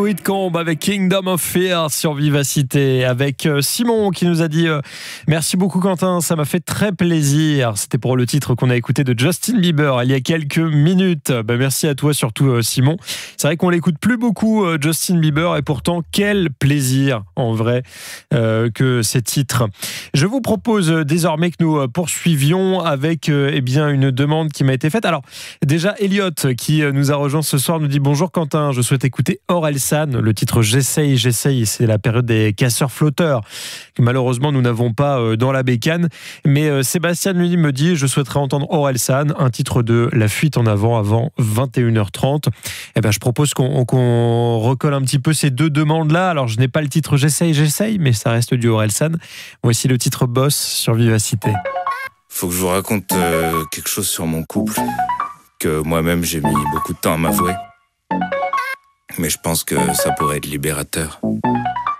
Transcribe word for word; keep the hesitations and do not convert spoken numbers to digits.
Whitcomb avec Kingdom of Fear sur Vivacité, avec Simon qui nous a dit euh, merci beaucoup Quentin, ça m'a fait très plaisir. C'était pour le titre qu'on a écouté de Justin Bieber il y a quelques minutes. Ben, merci à toi surtout euh, Simon. C'est vrai qu'on l'écoute plus beaucoup euh, Justin Bieber, et pourtant quel plaisir en vrai euh, que ces titres. Je vous propose euh, désormais que nous euh, poursuivions avec euh, eh bien une demande qui m'a été faite. Alors déjà Elliot qui euh, nous a rejoint ce soir nous dit bonjour Quentin, je souhaite écouter Orelsan. Le titre J'essaye, j'essaye, c'est la période des casseurs flotteurs que malheureusement nous n'avons pas euh, dans la bécane. Mais euh, Sébastien lui me dit je souhaiterais entendre Orelsan, un titre de La Fuite en avant avant vingt et une heures trente. Eh ben, je propose qu'on, qu'on recolle un petit peu ces deux demandes-là. Alors je n'ai pas le titre J'essaye, j'essaye, mais ça reste du Orelsan. Voici le titre Boss sur Vivacité. Faut que je vous raconte euh, quelque chose sur mon couple que moi-même j'ai mis beaucoup de temps à m'avouer. Mais je pense que ça pourrait être libérateur.